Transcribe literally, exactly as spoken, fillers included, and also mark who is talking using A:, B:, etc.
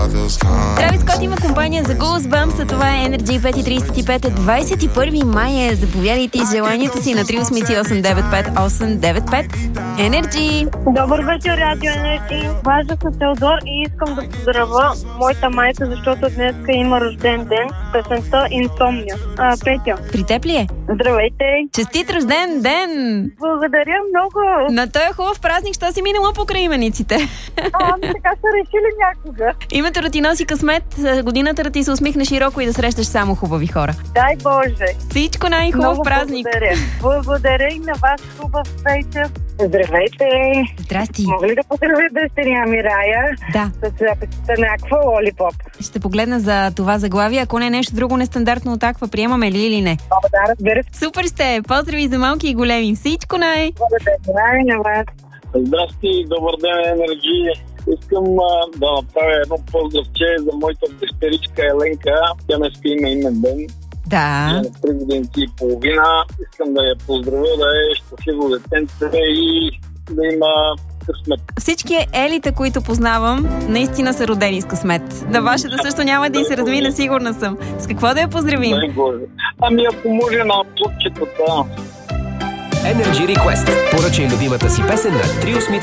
A: Травис Скот има компания за Goosebumps, а това е Energy пет и трийсет и пет, двадесет и първи май е. Заповядайте желанието си на три осем осем девет пет осем девет пет. Energy!
B: Добър вечер, Радио Energy. Важа съм Теодор и искам да поздравя моята майка, защото днес има рожден ден. Песента Инсомния. А, Петя.
A: При теб ли е?
B: Здравейте!
A: Честит рожден ден!
B: Благодаря много!
A: На този хубав празник, що си минала покрай имениците?
B: А, ами така са решили някога.
A: Името да ти носи късмет, годината да ти се усмихне широко и да срещаш само хубави хора.
B: Дай Боже!
A: Всичко най-хубав
B: много
A: празник!
B: Благодаря. Благодаря и на вас, хубав вечер. Здравейте!
A: Здрасти!
B: Мога ли да поздравя дъщеря ми Рая?
A: Да.
B: С записата на Аква Лолипоп.
A: Ще погледна за това заглавие, ако не е нещо друго нестандартно от Аква, приемаме ли или не?
B: О, да, разбира се.
A: Супер сте! Поздрави за малки и големи! Всичко най!
B: Благодаря на вас.
C: Здрасти, добър ден, Energy. Искам а, да направя едно поздравче за моята дъщеричка Еленка. Тя днес има имен ден.
A: Да.
C: На три години и половина. Искам да я поздравя, да е щастливо детенце и да има късмет.
A: Всички елите, които познавам, наистина са родени с късмет. На вашата също няма да й се размине, сигурна съм. С какво да я поздравим?
C: Ами ако може на плътчетата.
D: Energy Request. Поръчай любимата си песен на три осем